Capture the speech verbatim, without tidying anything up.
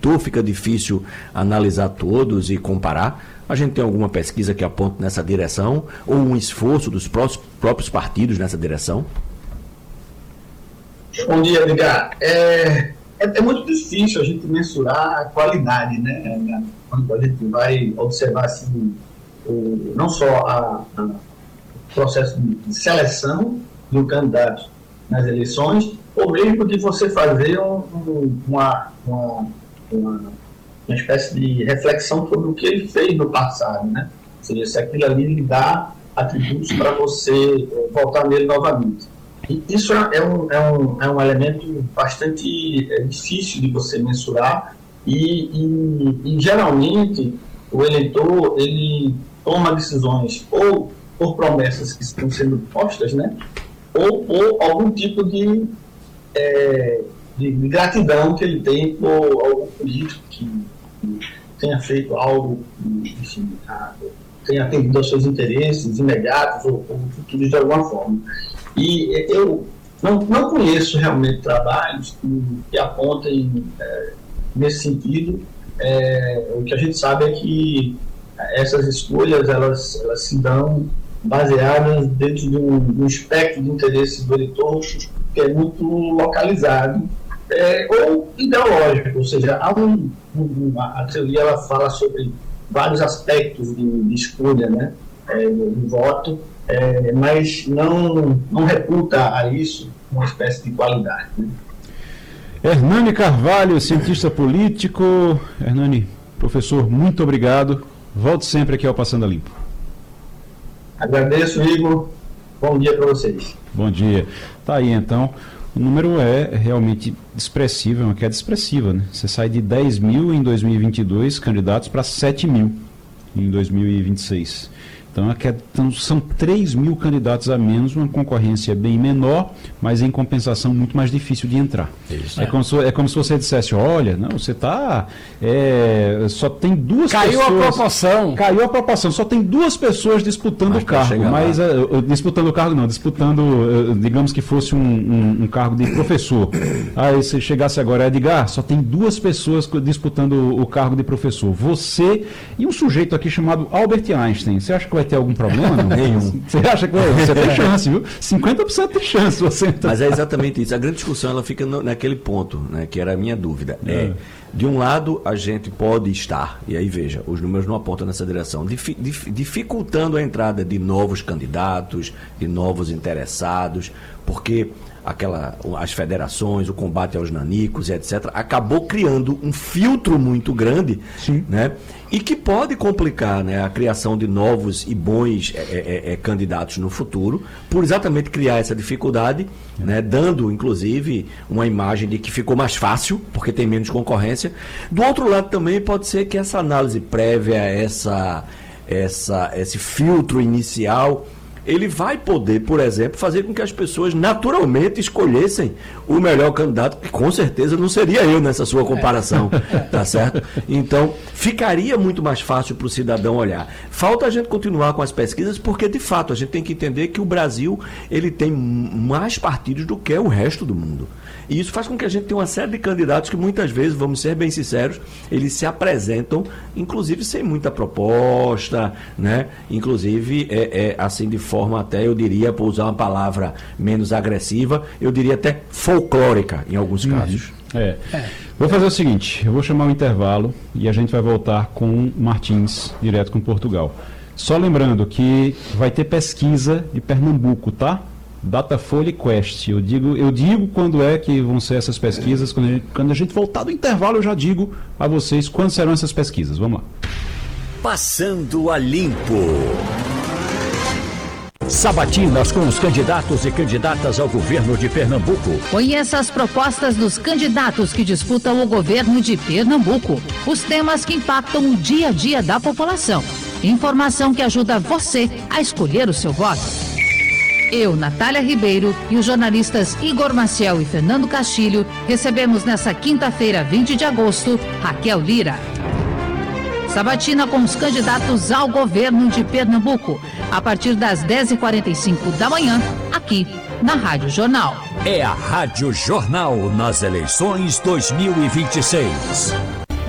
eleitor fica difícil analisar todos e comparar? A gente tem alguma pesquisa que aponte nessa direção ou um esforço dos próprios, próprios partidos nessa direção? Bom dia, Edgar. É, é, é muito difícil a gente mensurar a qualidade, né? Quando a gente vai observar assim, o, não só a, a, o processo de seleção do candidato nas eleições, ou mesmo de você fazer um, um, uma, uma, uma, uma espécie de reflexão sobre o que ele fez no passado, né? Ou seja, se aquilo ali lhe dá atributos para você é, voltar nele novamente. E isso é um, é, um, é um elemento bastante é, difícil de você mensurar e, e, e, geralmente, o eleitor, ele toma decisões ou por promessas que estão sendo postas, né, ou por algum tipo de, é, de, de gratidão que ele tem por algum político que, que tenha feito algo, enfim, a, tenha atendido aos seus interesses imediatos ou, ou futuros de alguma forma. E eu não, não conheço realmente trabalhos que, que apontem é, nesse sentido. É, o que a gente sabe é que essas escolhas elas, elas se dão baseadas dentro de um, de um espectro de interesses do eleitor que é muito localizado é, ou ideológico, ou seja, há um, um, a teoria ela fala sobre vários aspectos de, de escolha, né, é, do, do voto. É, mas não, não reputa a isso uma espécie de qualidade, né? Hernani Carvalho, cientista político. Hernani, professor, muito obrigado. Volte sempre aqui ao Passando a Limpo. Agradeço, Igor. Bom dia para vocês. Bom dia. Tá aí, então. O número é realmente expressivo, é uma queda expressiva, né? Você sai de dez mil em dois mil e vinte e dois candidatos para sete mil em dois mil e vinte e seis. Então, então, são três mil candidatos a menos, uma concorrência bem menor, mas em compensação muito mais difícil de entrar. Isso, é, é. Como se, é como se você dissesse, olha, não, você está... É, só tem duas caiu pessoas... Caiu a proporção. Caiu a proporção, só tem duas pessoas disputando mas o cargo. Mas, uh, disputando o cargo não, disputando, uh, digamos que fosse um, um, um cargo de professor. Aí se chegasse agora, Edgar, só tem duas pessoas disputando o cargo de professor. Você e um sujeito aqui chamado Albert Einstein. Você acha que vai ter algum problema? Não? Nenhum. Você acha que você tem chance, viu? cinquenta por cento de chance você entrar. Mas é exatamente isso. A grande discussão ela fica no, naquele ponto, né, que era a minha dúvida. É. É, de um lado, a gente pode estar, e aí veja, os números não apontam nessa direção, dif, dif, dificultando a entrada de novos candidatos, de novos interessados, porque aquela, as federações, o combate aos nanicos e etcétera, acabou criando um filtro muito grande, sim, né, e que pode complicar, né, a criação de novos e bons é, é, é, candidatos no futuro, por exatamente criar essa dificuldade, é. né, dando, inclusive, uma imagem de que ficou mais fácil, porque tem menos concorrência. Do outro lado também pode ser que essa análise prévia, essa, essa, esse filtro inicial, ele vai poder, por exemplo, fazer com que as pessoas naturalmente escolhessem o melhor candidato, que com certeza não seria eu nessa sua comparação, é. tá certo? Então, ficaria muito mais fácil para o cidadão olhar. Falta a gente continuar com as pesquisas, porque, de fato, a gente tem que entender que o Brasil ele tem mais partidos do que o resto do mundo. E isso faz com que a gente tenha uma série de candidatos que muitas vezes, vamos ser bem sinceros, eles se apresentam, inclusive sem muita proposta, né? Inclusive, é, é, assim, de forma até, eu diria, por usar uma palavra menos agressiva, eu diria até folclórica, em alguns uhum. casos. É. É. Vou fazer o seguinte, eu vou chamar um intervalo e a gente vai voltar com Martins, direto com Portugal. Só lembrando que vai ter pesquisa de Pernambuco, tá? Datafolha e Quest. Eu digo, eu digo quando é que vão ser essas pesquisas. Quando a, gente, quando a gente voltar do intervalo, eu já digo a vocês quando serão essas pesquisas. Vamos lá. Passando a Limpo. Sabatinas com os candidatos e candidatas ao governo de Pernambuco. Conheça as propostas dos candidatos que disputam o governo de Pernambuco. Os temas que impactam o dia a dia da população. Informação que ajuda você a escolher o seu voto. Eu, Natália Ribeiro, e os jornalistas Igor Maciel e Fernando Castilho recebemos nesta quinta-feira, vinte de agosto, Raquel Lira. Sabatina com os candidatos ao governo de Pernambuco, a partir das dez e quarenta e cinco da manhã, aqui na Rádio Jornal. É a Rádio Jornal nas eleições dois mil e vinte e seis.